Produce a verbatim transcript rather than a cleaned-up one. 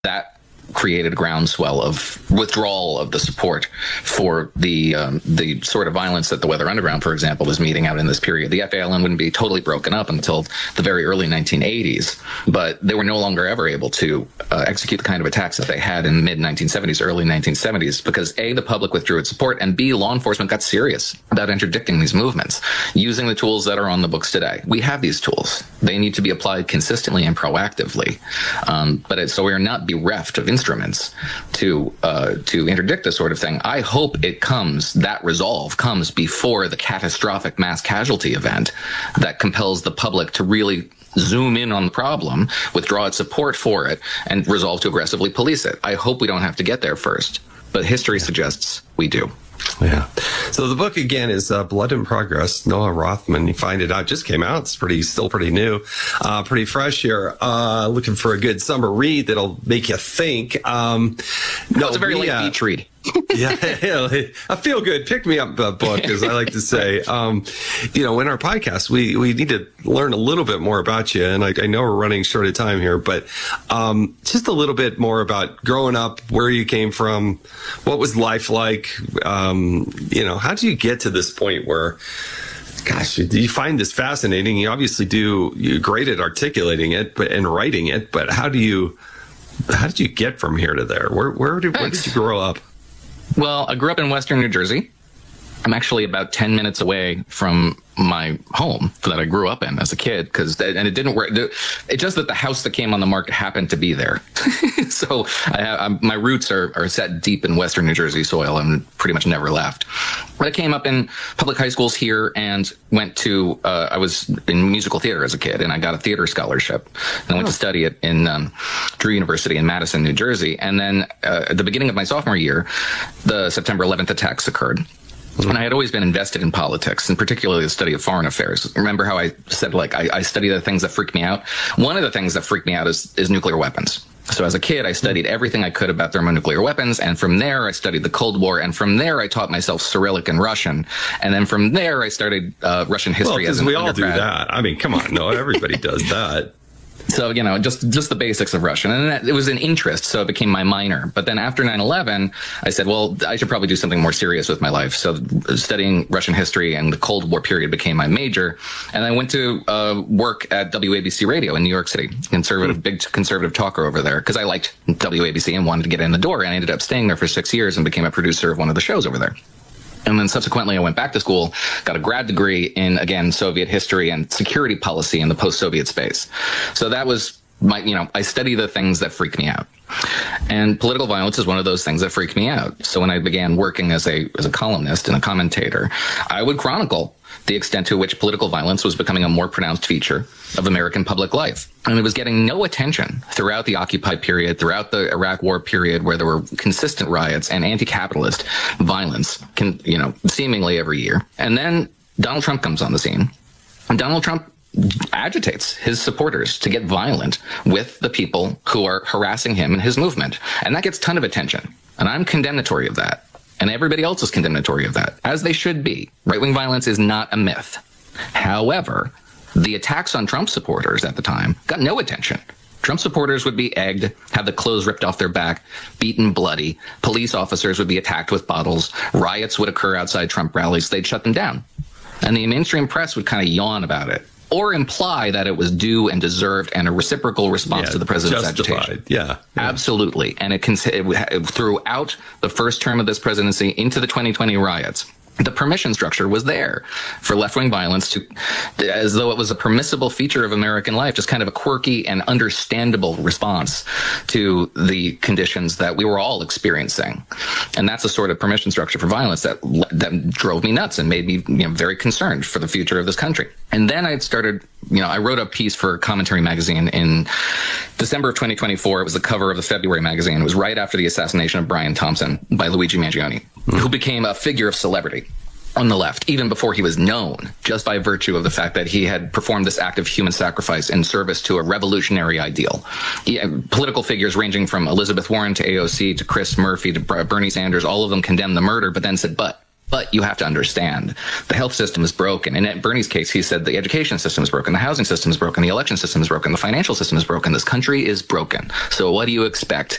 that created a groundswell of withdrawal of the support for the um, the sort of violence that the Weather Underground, for example, was meting out in this period. The F A L N wouldn't be totally broken up until the very early nineteen eighties, but they were no longer ever able to uh, execute the kind of attacks that they had in the mid nineteen seventies, early nineteen seventies, because A, the public withdrew its support, and B, law enforcement got serious about interdicting these movements, using the tools that are on the books today. We have these tools. They need to be applied consistently and proactively, um, but it, so we are not bereft of instruments to uh, to interdict this sort of thing. I hope it comes, that resolve comes before the catastrophic mass casualty event that compels the public to really zoom in on the problem, withdraw its support for it, and resolve to aggressively police it. I hope we don't have to get there first, but history suggests we do. Yeah. So the book, again, is uh, Blood in Progress, Noah Rothman. You find it out. Just came out. It's pretty, still pretty new, uh, pretty fresh here. Uh, looking for a good summer read that'll make you think. Um, no, it's a very we, late uh, beach read. yeah, a feel good pick me up uh, book, as I like to say. Um, you know, in our podcast, we we need to learn a little bit more about you, and I, I know we're running short of time here, but um, just a little bit more about growing up, where you came from, what was life like. Um, you know, how did you get to this point where, gosh, you find this fascinating? You obviously do. You're great at articulating it, but and writing it. But how do you? How did you get from here to there? Where where did where did you grow up? Well, I grew up in Western New Jersey. I'm actually about ten minutes away from my home that I grew up in as a kid, because and it didn't work. It's just that the house that came on the market happened to be there. So I have, I'm, my roots are, are set deep in Western New Jersey soil and pretty much never left. But I came up in public high schools here and went to, uh, I was in musical theater as a kid, and I got a theater scholarship. And I went oh. to study it in um, Drew University in Madison, New Jersey. And then uh, at the beginning of my sophomore year, the September eleventh attacks occurred. And I had always been invested in politics, and particularly the study of foreign affairs. Remember how I said, like, I, I study the things that freak me out? One of the things that freak me out is, is nuclear weapons. So as a kid, I studied everything I could about thermonuclear weapons, and from there, I studied the Cold War, and from there, I taught myself Cyrillic and Russian, and then from there, I started uh, Russian history well, as an we all undergrad. do that. I mean, come on, no, everybody does that. So, you know, just just the basics of Russian. And that, it was an interest, so it became my minor. But then after nine eleven, I said, well, I should probably do something more serious with my life. So studying Russian history and the Cold War period became my major. And I went to uh, work at W A B C Radio in New York City, conservative, mm. big conservative talker over there, because I liked W A B C and wanted to get in the door. And I ended up staying there for six years and became a producer of one of the shows over there. And then subsequently, I went back to school, got a grad degree in, again, Soviet history and security policy in the post-Soviet space. So that was my, you know, I study the things that freak me out. And political violence is one of those things that freaked me out. So when I began working as a as a columnist and a commentator, I would chronicle the extent to which political violence was becoming a more pronounced feature of American public life. And it was getting no attention throughout the Occupy period, throughout the Iraq War period, where there were consistent riots and anti-capitalist violence, can, you know, seemingly every year. And then Donald Trump comes on the scene. And Donald Trump agitates his supporters to get violent with the people who are harassing him and his movement. And that gets a ton of attention. And I'm condemnatory of that. And everybody else is condemnatory of that, as they should be. Right-wing violence is not a myth. However, the attacks on Trump supporters at the time got no attention. Trump supporters would be egged, have the clothes ripped off their back, beaten bloody. Police officers would be attacked with bottles. Riots would occur outside Trump rallies. They'd shut them down. And the mainstream press would kind of yawn about it, or imply that it was due and deserved and a reciprocal response yeah, to the president's justified. agitation. Yeah, yeah. Absolutely. And it, it throughout the first term of this presidency into the twenty twenty riots, the permission structure was there for left-wing violence to, as though it was a permissible feature of American life, just kind of a quirky and understandable response to the conditions that we were all experiencing. And that's a sort of permission structure for violence that that drove me nuts and made me, you know, very concerned for the future of this country. And then I started, you know, I wrote a piece for Commentary magazine in December of twenty twenty-four. It was the cover of the February magazine. It was right after the assassination of Brian Thompson by Luigi Mangione, mm. who became a figure of celebrity on the left, even before he was known, just by virtue of the fact that he had performed this act of human sacrifice in service to a revolutionary ideal. He, political figures ranging from Elizabeth Warren to A O C to Chris Murphy to Bernie Sanders, all of them condemned the murder, but then said, but But you have to understand the health system is broken. And in Bernie's case, he said the education system is broken, the housing system is broken, the election system is broken, the financial system is broken. This country is broken. So what do you expect